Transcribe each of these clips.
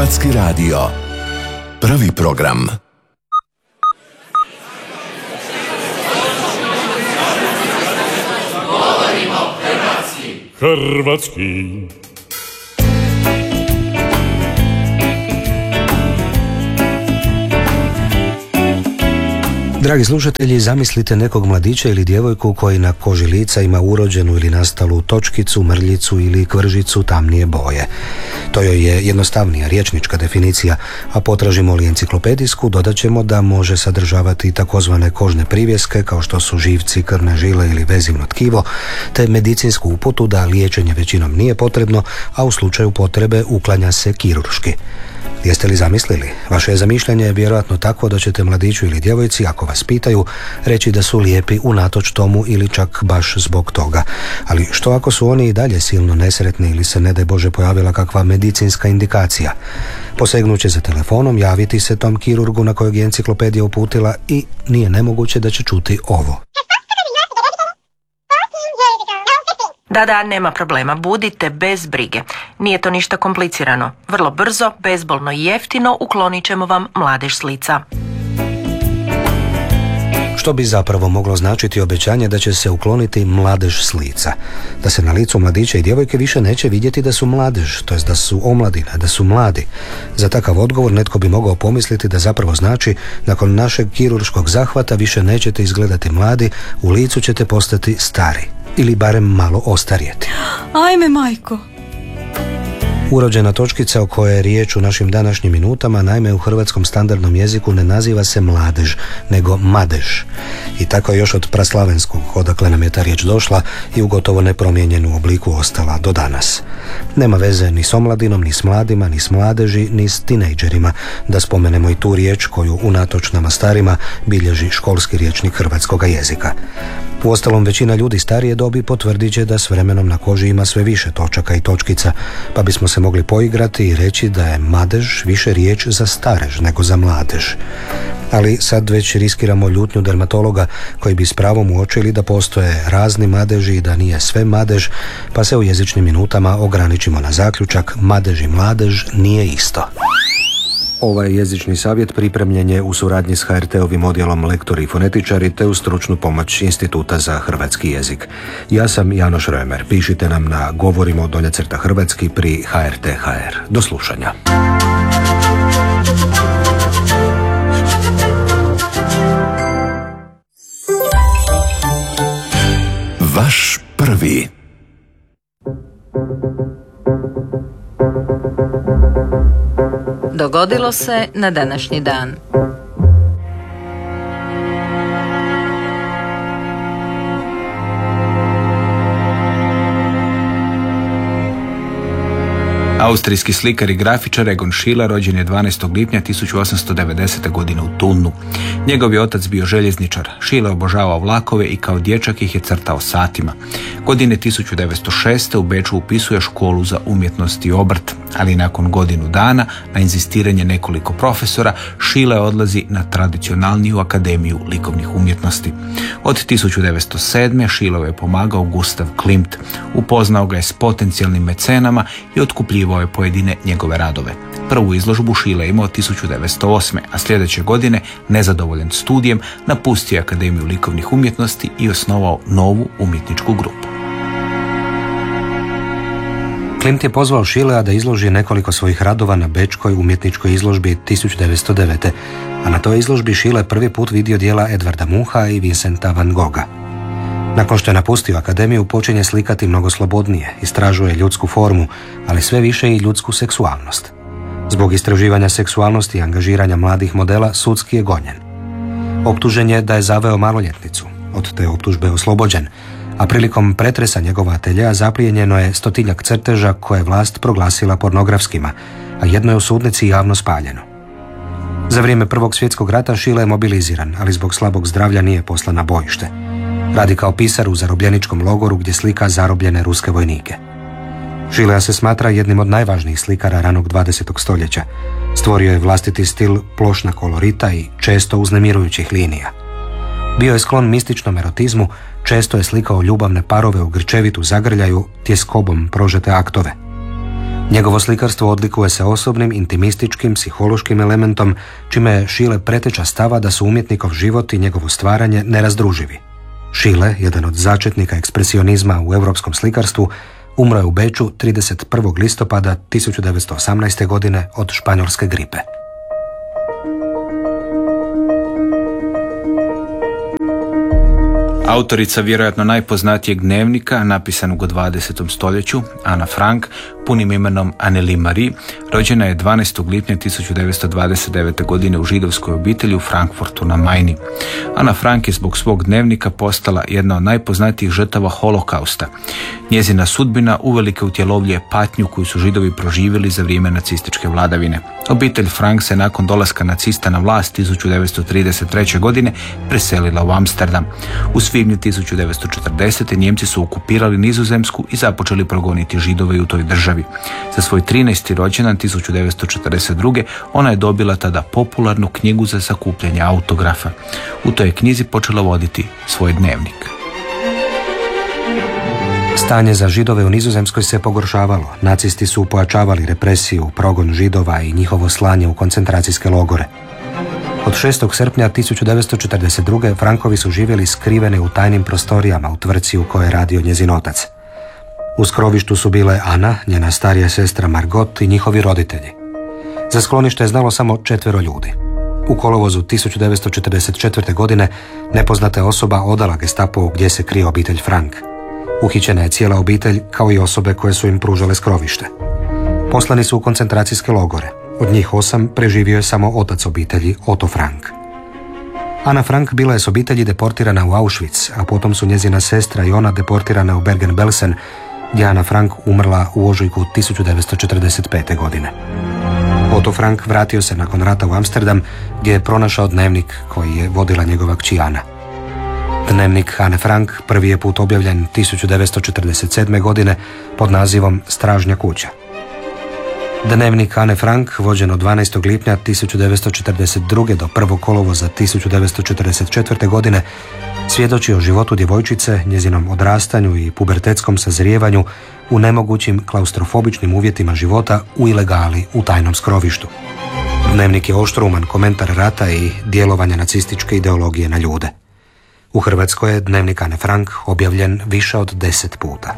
Hrvatski radio. Prvi program. Govorimo hrvatski. Dragi slušatelji, zamislite nekog mladića ili djevojku koji na koži lica ima urođenu ili nastalu točkicu, mrljicu ili kvržicu tamnije boje. To joj je jednostavnija riječnička definicija, a potražimo li enciklopedijsku, dodat ćemo da može sadržavati takozvane kožne privjeske kao što su živci, krvne žile ili vezivno tkivo, te medicinsku uputu da liječenje većinom nije potrebno, a u slučaju potrebe uklanja se kirurški. Jeste li zamislili? Vaše zamišljanje je vjerojatno takvo da ćete mladiću ili djevojci, ako vas pitaju, reći da su lijepi unatoč tomu ili čak baš zbog toga. Ali što ako su oni i dalje silno nesretni ili se ne daj Bože pojavila kakva medicinska indikacija? Posegnuće za telefonom, javiti se tom kirurgu na kojeg je enciklopedija uputila i nije nemoguće da će čuti ovo. Da, nema problema, budite bez brige. Nije to ništa komplicirano. Vrlo brzo, bezbolno i jeftino uklonit ćemo vam mladež s lica. Što bi zapravo moglo značiti obećanje da će se ukloniti mladež s lica? Da se na licu mladića i djevojke više neće vidjeti da su mladež, to jest da su omladina, da su mladi. Za takav odgovor netko bi mogao pomisliti da zapravo znači nakon našeg kirurškog zahvata više nećete izgledati mladi, u licu ćete postati stari. Ili barem malo ostarjeti. Ajme, majko! Urođena točkica o kojoj je riječ u našim današnjim minutama, naime u hrvatskom standardnom jeziku ne naziva se mladež, nego madež. I tako je još od praslavenskog, odakle nam je ta riječ došla i u gotovo nepromijenjenu obliku ostala do danas. Nema veze ni s omladinom, ni s mladima, ni s mladeži, ni s tinejdžerima, da spomenemo i tu riječ koju unatoč nama starima bilježi školski rječnik hrvatskoga jezika. Uostalom, većina ljudi starije dobi potvrdit će da s vremenom na koži ima sve više točaka i točkica, pa bismo se mogli poigrati i reći da je madež više riječ za starež nego za mladež. Ali sad već riskiramo ljutnju dermatologa koji bi s pravom uočili da postoje razni madeži i da nije sve madež, pa se u jezičnim minutama ograničimo na zaključak: madež i mladež nije isto. Ovaj jezični savjet pripremljen je u suradnji s HRT-ovim odjelom Lektori i fonetičari te uz stručnu pomoć Instituta za hrvatski jezik. Ja sam Janoš Römer. Pišite nam na govorimo_hrvatski pri HRT.hr. Do slušanja. Vaš prvi. Dogodilo se na današnji dan. Austrijski slikar i grafičar Egon Schiele rođen je 12. lipnja 1890. godine u Thunu. Njegov je otac bio željezničar. Schiele obožavao vlakove i kao dječak ih je crtao satima. Godine 1906. u Beču upisuje školu za umjetnost i obrt, ali nakon godinu dana, na inzistiranje nekoliko profesora, Schiele odlazi na tradicionalniju akademiju likovnih umjetnosti. Od 1907. Schiele je pomagao Gustav Klimt. Upoznao ga je s potencijalnim mecenama i otkupljivao je pojedine njegove radove. Prvu izložbu Schiele imao 1908. a sljedeće godine, nezadovoljan studijem, napustio Akademiju likovnih umjetnosti i osnovao novu umjetničku grupu. Klimt je pozvao Schillea da izloži nekoliko svojih radova na Bečkoj umjetničkoj izložbi 1909. A na toj izložbi Schiele prvi put vidio djela Edvarda Muncha i Vincenta van Gogha. Nakon što je napustio akademiju, počinje slikati mnogo slobodnije, istražuje ljudsku formu, ali sve više i ljudsku seksualnost. Zbog istraživanja seksualnosti i angažiranja mladih modela sudski je gonjen. Optužen je da je zaveo maloljetnicu, od te optužbe je oslobođen, a prilikom pretresa njegova ateljea zaplijenjeno je 100-tinjak crteža koje je vlast proglasila pornografskima, a jedno je u sudnici javno spaljeno. Za vrijeme Prvog svjetskog rata Schiele je mobiliziran, ali zbog slabog zdravlja nije poslan na bojište. Radi kao pisar u zarobljeničkom logoru gdje slika zarobljene ruske vojnike. Schiele se smatra jednim od najvažnijih slikara ranog 20. stoljeća. Stvorio je vlastiti stil plošna kolorita i često uznemirujućih linija. Bio je sklon mističnom erotizmu, često je slikao ljubavne parove u grčevitu zagrljaju, tjeskobom prožete aktove. Njegovo slikarstvo odlikuje se osobnim, intimističkim, psihološkim elementom, čime je Schiele preteča stava da su umjetnikov život i njegovo stvaranje nerazdruživi. Schiele, jedan od začetnika ekspresionizma u europskom slikarstvu, umro je u Beču 31. listopada 1918. godine od španjolske gripe. Autorica vjerojatno najpoznatijeg dnevnika, napisanog u 20. stoljeću, Ana Frank, punim imenom Anneli Marie, rođena je 12. lipnja 1929. godine u židovskoj obitelji u Frankfurtu na Majni. Ana Frank je zbog svog dnevnika postala jedna od najpoznatijih žrtava holokausta. Njezina sudbina uvelike utjelovljuje patnju koju su Židovi proživjeli za vrijeme nacističke vladavine. Obitelj Frank se nakon dolaska nacista na vlast 1933. godine preselila u Amsterdam. U svibnju 1940. Njemci su okupirali Nizozemsku i započeli progoniti Židove u toj državi. Za svoj 13. rođendan 1942. ona je dobila tada popularnu knjigu za sakupljanje autografa. U toj je knjizi počela voditi svoj dnevnik. Stanje za Židove u Nizozemskoj se pogoršavalo. Nacisti su pojačavali represiju, progon Židova i njihovo slanje u koncentracijske logore. Od 6. srpnja 1942. Frankovi su živjeli skrivene u tajnim prostorijama u tvrtci u kojoj je radio njezin otac. U skrovištu su bile Ana, njena starija sestra Margot i njihovi roditelji. Za sklonište je znalo samo 4 ljudi. U kolovozu 1944. godine nepoznata je osoba odala Gestapovu gdje se krije obitelj Frank. Uhićena je cijela obitelj kao i osobe koje su im pružale skrovište. Poslani su u koncentracijske logore. Od njih 8 preživio je samo otac obitelji, Otto Frank. Ana Frank bila je s obitelji deportirana u Auschwitz, a potom su njezina sestra i ona deportirana u Bergen-Belsen, gdje Ana Frank umrla u ožujku 1945. godine. Otto Frank vratio se nakon rata u Amsterdam, gdje je pronašao dnevnik koji je vodila njegova kći Ana. Dnevnik Ane Frank prvi je put objavljen 1947. godine pod nazivom Stražnja kuća. Dnevnik Ane Frank, vođen od 12. lipnja 1942. do 1. kolovoza 1944. godine, svjedoči o životu djevojčice, njezinom odrastanju i pubertetskom sazrijevanju u nemogućim klaustrofobičnim uvjetima života u ilegali u tajnom skrovištu. Dnevnik je oštrouman komentar rata i djelovanja nacističke ideologije na ljude. U Hrvatskoj je dnevnik Ane Frank objavljen više od 10 puta.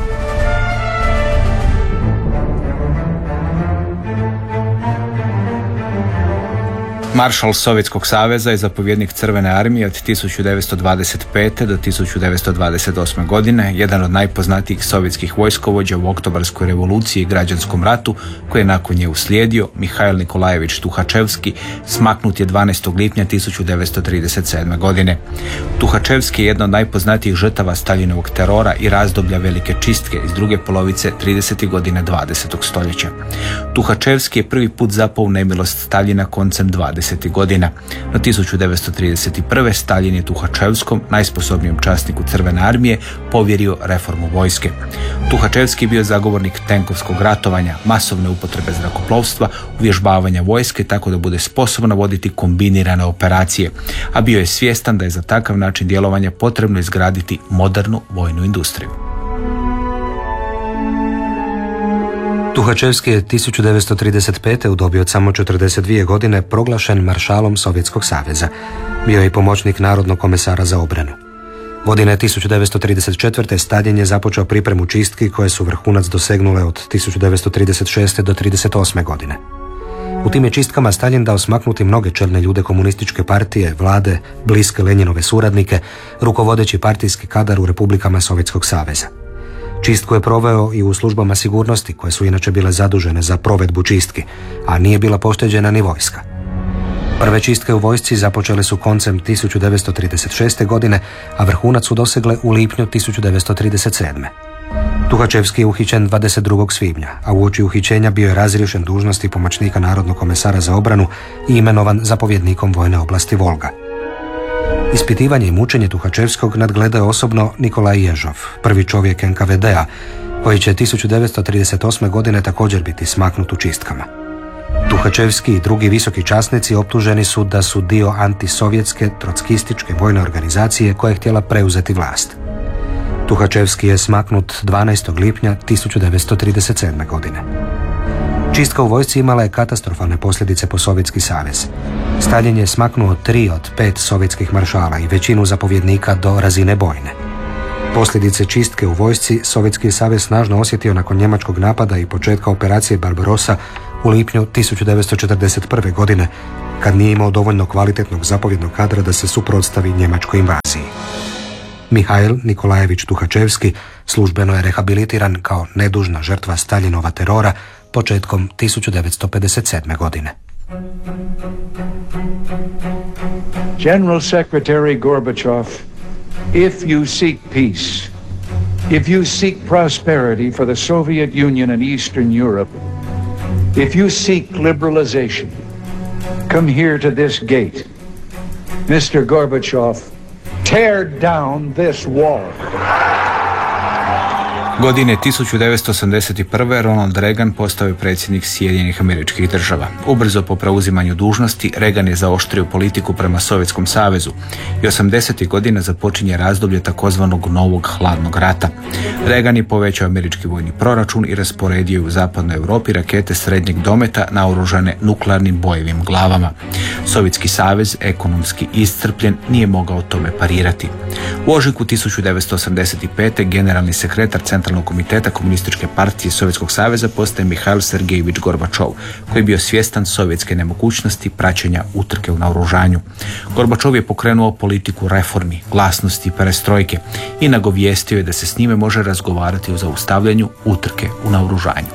Maršal Sovjetskog saveza i zapovjednik Crvene armije od 1925. do 1928. godine, jedan od najpoznatijih sovjetskih vojskovođa u Oktobarskoj revoluciji i građanskom ratu, koji je nakon nje uslijedio, Mihail Nikolajević Tuhačevski, smaknut je 12. lipnja 1937. godine. Tuhačevski je jedna od najpoznatijih žrtava Staljinovog terora i razdoblja velike čistke iz druge polovice 30. godine 20. stoljeća. Tuhačevski je prvi put zapao u nemilost Staljina koncem 20. godina. Na 1931. Staljin je Tuhačevskom, najsposobnijem časniku Crvene armije, povjerio reformu vojske. Tuhačevski je bio zagovornik tenkovskog ratovanja, masovne upotrebe zrakoplovstva, uvježbavanja vojske tako da bude sposobna voditi kombinirane operacije, a bio je svjestan da je za takav način djelovanja potrebno izgraditi modernu vojnu industriju. Tuhačevski je 1935. u dobi od samo 42 godine proglašen maršalom Sovjetskog saveza. Bio je i pomoćnik Narodnog komesara za obranu. Godine 1934. Staljin je započeo pripremu čistki koje su vrhunac dosegnule od 1936. do 1938. godine. U tim je čistkama Staljin dao smaknuti mnoge čelne ljude komunističke partije, vlade, bliske Lenjinove suradnike, rukovodeći partijski kadar u republikama Sovjetskog saveza. Čistku je proveo i u službama sigurnosti koje su inače bile zadužene za provedbu čistki, a nije bila pošteđena ni vojska. Prve čistke u vojsci započele su koncem 1936. godine, a vrhunac su dosegle u lipnju 1937. Tuhačevski je uhićen 22. svibnja, a uoči uhićenja bio je razriješen dužnosti pomoćnika Narodnog komesara za obranu i imenovan zapovjednikom vojne oblasti Volga. Ispitivanje i mučenje Tuhačevskog nadgledao je osobno Nikolaj Ježov, prvi čovjek NKVD-a, koji će 1938. godine također biti smaknut u čistkama. Tuhačevski i drugi visoki časnici optuženi su da su dio antisovjetske, trotskističke vojne organizacije koja je htjela preuzeti vlast. Tuhačevski je smaknut 12. lipnja 1937. godine. Čistka u vojsci imala je katastrofalne posljedice po Sovjetski savez. Staljin je smaknuo 3 od 5 sovjetskih maršala i većinu zapovjednika do razine bojne. Posljedice čistke u vojsci Sovjetski savez snažno osjetio nakon njemačkog napada i početka operacije Barbarossa u lipnju 1941. godine, kad nije imao dovoljno kvalitetnog zapovjednog kadra da se suprotstavi njemačkoj invaziji. Mihail Nikolajević Tuhačevski službeno je rehabilitiran kao nedužna žrtva Staljinova terora početkom 1957. godine. General Secretary Gorbachev, if you seek peace, if you seek prosperity for the Soviet Union and Eastern Europe, if you seek liberalization, come here to this gate. Mr. Gorbachev, tear down this wall. Godine 1981. Ronald Reagan postao je predsjednik Sjedinjenih Američkih Država. Ubrzo po preuzimanju dužnosti, Reagan je zaoštrio politiku prema Sovjetskom savezu i 80. godina započinje razdoblje takozvanog novog hladnog rata. Reagan je povećao američki vojni proračun i rasporedio u zapadnoj Europi rakete srednjeg dometa naoružane nuklearnim bojevim glavama. Sovjetski savez, ekonomski iscrpljen, nije mogao tome parirati. U ožujku 1985. generalni sekretar Centralnog komiteta Komunističke partije Sovjetskog saveza postaje Mihail Sergejević Gorbačov, koji je bio svjestan sovjetske nemogućnosti praćenja utrke u naoružanju. Gorbačov je pokrenuo politiku reformi, glasnosti i perestrojke i nagovijestio je da se s njime može razgovarati o zaustavljanju utrke u naoružanju.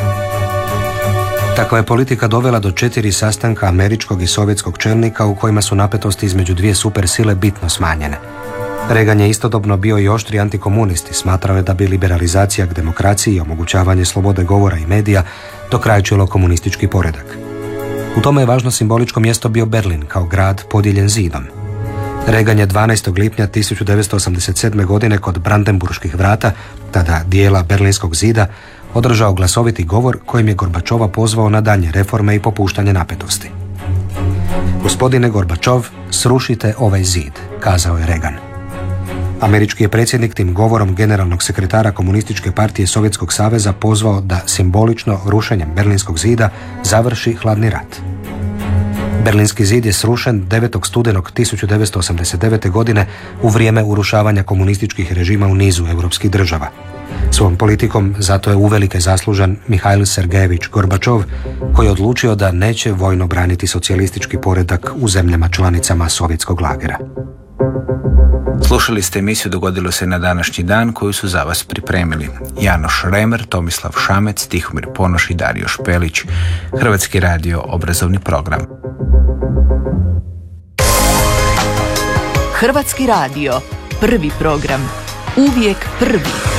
Takva je politika dovela do 4 sastanka američkog i sovjetskog čelnika u kojima su napetosti između dvije supersile bitno smanjene. Reagan je istodobno bio i oštri antikomunist i smatrao je da bi liberalizacija k demokraciji i omogućavanje slobode govora i medija dokrajčilo komunistički poredak. U tome je važno simboličko mjesto bio Berlin kao grad podijeljen zidom. Reagan je 12. lipnja 1987. godine kod Brandenburških vrata, tada dijela Berlinskog zida, održao glasoviti govor kojim je Gorbačova pozvao na daljnje reforme i popuštanje napetosti. Gospodine Gorbačov, srušite ovaj zid, kazao je Reagan. Američki je predsjednik tim govorom generalnog sekretara Komunističke partije Sovjetskog saveza pozvao da simbolično rušenjem Berlinskog zida završi hladni rat. Berlinski zid je srušen 9. studenog 1989. godine u vrijeme urušavanja komunističkih režima u nizu europskih država. Svojom politikom zato je uvelike zaslužan Mihail Sergejević Gorbačov, koji je odlučio da neće vojno braniti socijalistički poredak u zemljama članicama sovjetskog lagera. Slušali ste emisiju Dogodilo se na današnji dan koju su za vas pripremili Janoš Remer, Tomislav Šamec, Tihomir Ponoš i Dario Špelić. Hrvatski radio obrazovni program. Hrvatski radio, prvi program, uvijek prvi.